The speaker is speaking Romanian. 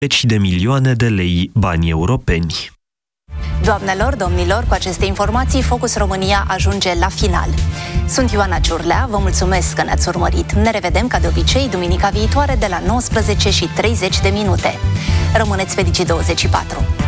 deci de milioane de lei bani europeni. Doamnelor, domnilor, cu aceste informații, Focus România ajunge la final. Sunt Ioana Ciurlea, vă mulțumesc că ne-ați urmărit. Ne revedem ca de obicei duminica viitoare de la 19:30. Rămâneți pe Digi24.